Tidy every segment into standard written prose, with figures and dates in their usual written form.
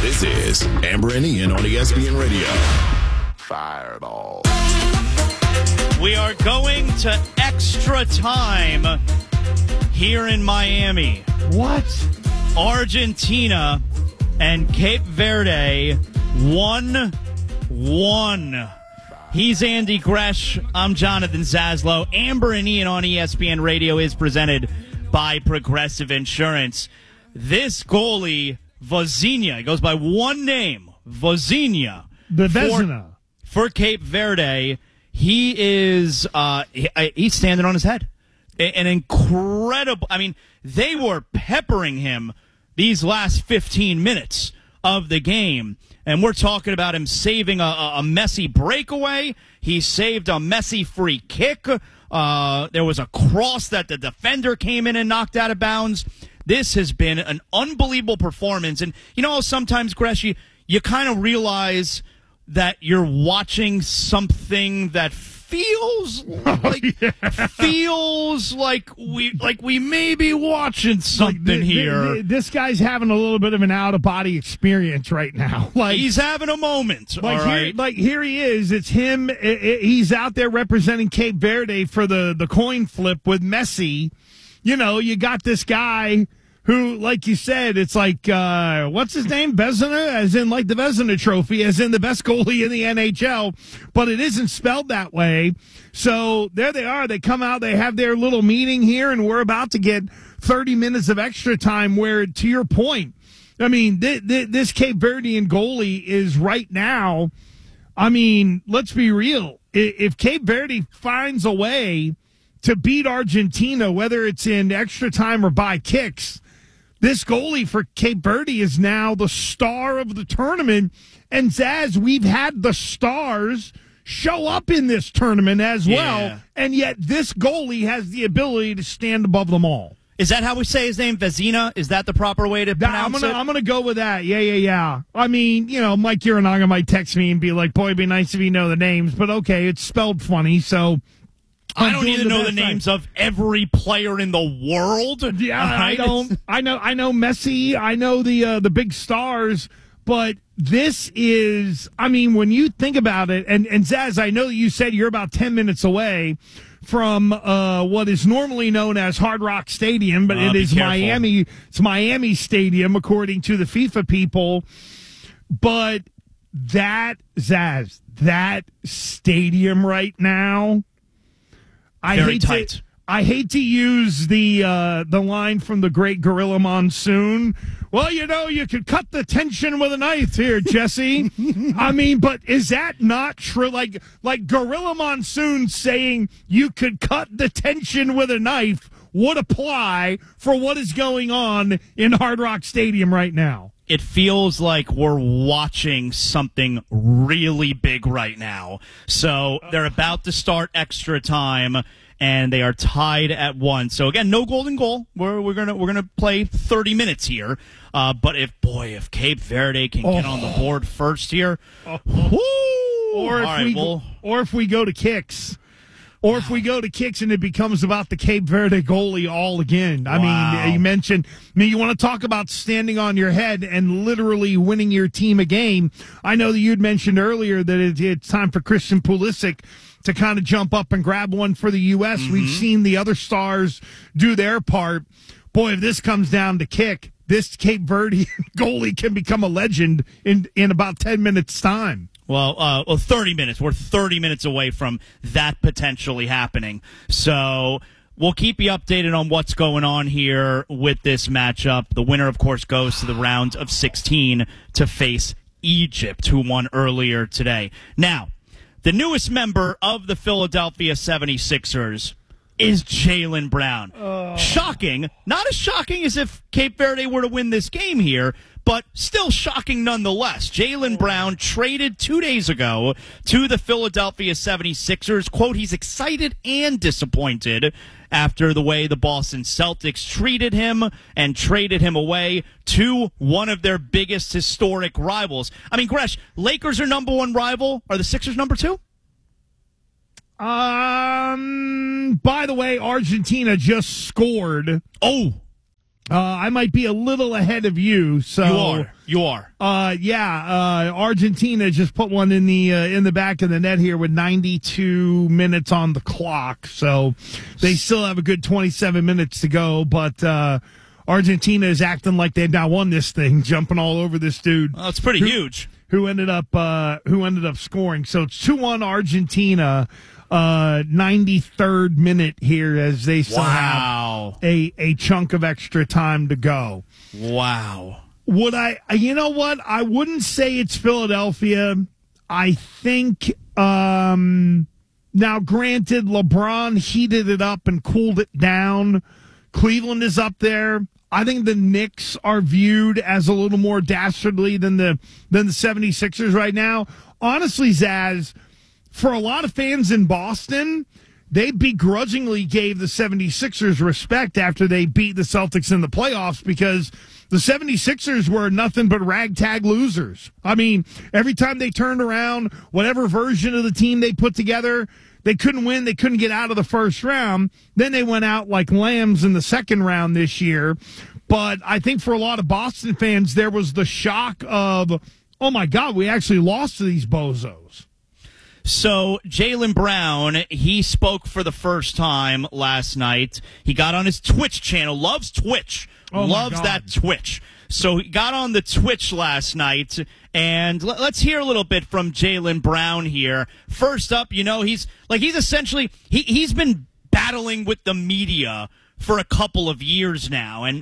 This is Amber and Ian on ESPN Radio. Fireball. We are going to extra time here in Miami. What? Argentina and Cape Verde 1-1. He's Andy Gresh. I'm Jonathan Zaslow. Amber and Ian on ESPN Radio is presented by Progressive Insurance. This goalie, Vozinha, he goes by one name, Vozinha. The Vezina. For Cape Verde, he is he's standing on his head. An incredible, I mean, they were peppering him these last 15 minutes of the game. And we're talking about him saving a Messi breakaway. He saved a Messi free kick. There was a cross that the defender came in and knocked out of bounds. This has been an unbelievable performance. And, you know, sometimes, Gresh, you kind of realize that you're watching something that feels like we may be watching something here. This guy's having a little bit of an out-of-body experience right now. Like, he's having a moment. Like, all right. Here he is. It's him. He's out there representing Cape Verde for the coin flip with Messi. You know, you got this guy who, like you said, it's like, what's his name? Vezina, as in like the Vezina trophy, as in the best goalie in the NHL, but it isn't spelled that way. So there they are. They come out, they have their little meeting here, and we're about to get 30 minutes of extra time where, to your point, I mean, this Cape Verdean goalie is right now, I mean, let's be real. If Cape Verde finds a way to beat Argentina, whether it's in extra time or by kicks, this goalie for Cape Verde is now the star of the tournament. And Zaz, we've had the stars show up in this tournament as well. And yet this goalie has the ability to stand above them all. Is that how we say his name, Vezina? Is that the proper way to pronounce it? I'm gonna go with that. Yeah. I mean, you know, Mike Uranaga might text me and be like, boy, it'd be nice if you know the names. But okay, it's spelled funny, so I don't even know the names of every player in the world. Yeah, I don't. I know Messi. I know the big stars. But this is, I mean, when you think about it, and Zaz, I know you said you're about 10 minutes away from what is normally known as Hard Rock Stadium, but it is Miami. It's Miami Stadium, according to the FIFA people. But that, Zaz, that stadium right now, very tight. I hate to use the line from the great Gorilla Monsoon. Well, you know, you could cut the tension with a knife here, Jesse. I mean, but is that not true? Like Gorilla Monsoon saying you could cut the tension with a knife would apply for what is going on in Hard Rock Stadium right now. It feels like we're watching something really big right now. So they're about to start extra time, and they are tied at 1. So again, no golden goal. We're gonna play 30 minutes here. But if Cape Verde can get on the board first here, or if we go to kicks. Or if we go to kicks and it becomes about the Cape Verde goalie all again. I mean, you mentioned, you want to talk about standing on your head and literally winning your team a game. I know that you'd mentioned earlier that it's time for Christian Pulisic to kind of jump up and grab one for the U.S. Mm-hmm. We've seen the other stars do their part. Boy, if this comes down to kick, this Cape Verde goalie can become a legend in about 10 minutes' time. Well, 30 minutes. We're 30 minutes away from that potentially happening. So we'll keep you updated on what's going on here with this matchup. The winner, of course, goes to the round of 16 to face Egypt, who won earlier today. Now, the newest member of the Philadelphia 76ers is Jaylen Brown. Shocking. Not as shocking as if Cape Verde were to win this game here, but still shocking nonetheless. Jaylen Brown traded 2 days ago to the Philadelphia 76ers. Quote, he's excited and disappointed after the way the Boston Celtics treated him and traded him away to one of their biggest historic rivals. I mean, Gresh, Lakers are number one rival. Are the Sixers number two? By the way, Argentina just scored. I might be a little ahead of you. So You are. Argentina just put one in the back of the net here with 92 minutes on the clock. So they still have a good 27 minutes to go. But Argentina is acting like they've now won this thing, jumping all over this dude. Well, it's pretty huge. Who ended up scoring? So it's 2-1 Argentina. 93rd minute here as they still have a chunk of extra time to go. Wow. You know what? I wouldn't say it's Philadelphia. I think, now granted, LeBron heated it up and cooled it down. Cleveland is up there. I think the Knicks are viewed as a little more dastardly than the 76ers right now. Honestly, Zaz, for a lot of fans in Boston, they begrudgingly gave the 76ers respect after they beat the Celtics in the playoffs because the 76ers were nothing but ragtag losers. I mean, every time they turned around, whatever version of the team they put together, they couldn't win. They couldn't get out of the first round. Then they went out like lambs in the second round this year. But I think for a lot of Boston fans, there was the shock of, oh, my God, we actually lost to these bozos. So Jaylen Brown, he spoke for the first time last night. He got on his Twitch channel, loves Twitch, loves that Twitch. So he got on the Twitch last night, and let's hear a little bit from Jaylen Brown here. First up, he's essentially he's been battling with the media for a couple of years now, and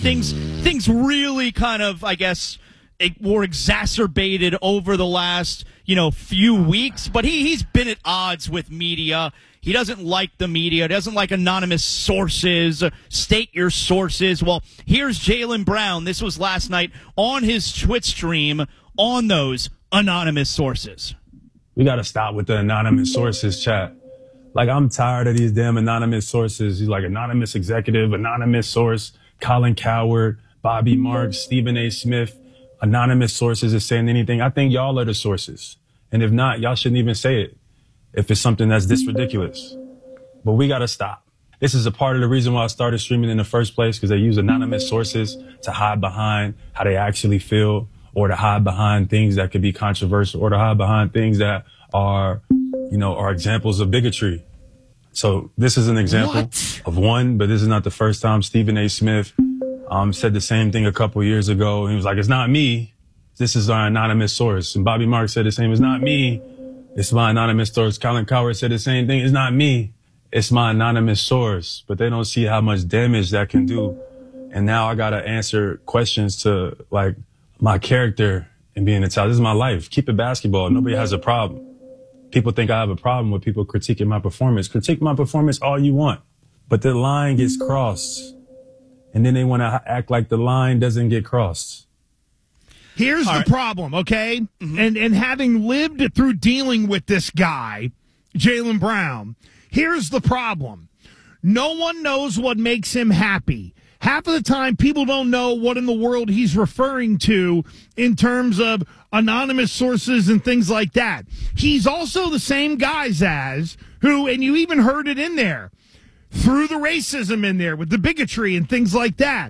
things really kind of, I guess, were exacerbated over the last, few weeks. But he's been at odds with media. He doesn't like the media. Doesn't like anonymous sources. State your sources. Well, here's Jaylen Brown. This was last night on his Twitch stream on those anonymous sources. We got to stop with the anonymous sources chat. Like, I'm tired of these damn anonymous sources. He's like anonymous executive, anonymous source, Colin Cowherd, Bobby Marks, Stephen A. Smith. Anonymous sources is saying anything. I think y'all are the sources. And if not, y'all shouldn't even say it if it's something that's this ridiculous. But we got to stop. This is a part of the reason why I started streaming in the first place, because they use anonymous sources to hide behind how they actually feel, or to hide behind things that could be controversial, or to hide behind things that are, are examples of bigotry. So this is an example of one, but this is not the first time. Stephen A. Smith said the same thing a couple years ago. He was like, it's not me. This is our anonymous source. And Bobby Marks said the same. It's not me. It's my anonymous source. Colin Cowherd said the same thing. It's not me. It's my anonymous source. But they don't see how much damage that can do. And now I got to answer questions to, like, my character and being a child. This is my life. Keep it basketball. Nobody has a problem. People think I have a problem with people critiquing my performance. Critique my performance all you want. But the line gets crossed. And then they want to act like the line doesn't get crossed. Here's the problem, okay? Mm-hmm. And having lived through dealing with this guy, Jaylen Brown, here's the problem. No one knows what makes him happy. Half of the time, people don't know what in the world he's referring to in terms of anonymous sources and things like that. He's also the same guy, Zaz, who, and you even heard it in there, threw the racism in there with the bigotry and things like that.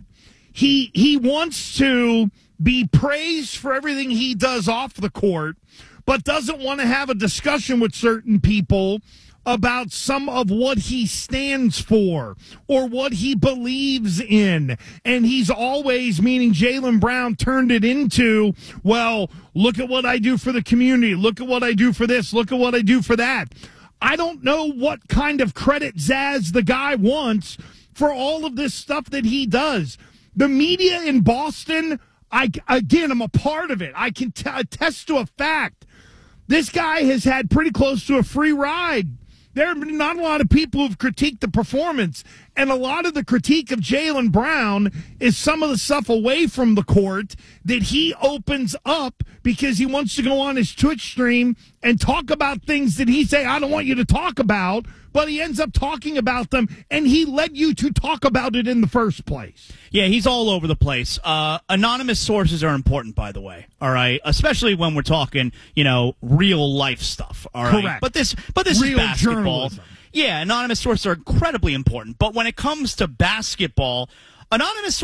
He wants to be praised for everything he does off the court, but doesn't want to have a discussion with certain people about some of what he stands for or what he believes in. And he's always, meaning Jaylen Brown, turned it into, well, look at what I do for the community. Look at what I do for this. Look at what I do for that. I don't know what kind of credit Zaz, the guy, wants for all of this stuff that he does. The media in Boston, I'm a part of it. I can attest to a fact. This guy has had pretty close to a free ride. There have been not a lot of people who've critiqued the performance, and a lot of the critique of Jaylen Brown is some of the stuff away from the court that he opens up because he wants to go on his Twitch stream and talk about things that he say, I don't want you to talk about, but he ends up talking about them, and he led you to talk about it in the first place. Yeah, he's all over the place. Anonymous sources are important, by the way, all right? Especially when we're talking, real life stuff, all right? Correct. But this real is basketball. Journalism. Yeah, anonymous sources are incredibly important. But when it comes to basketball, anonymous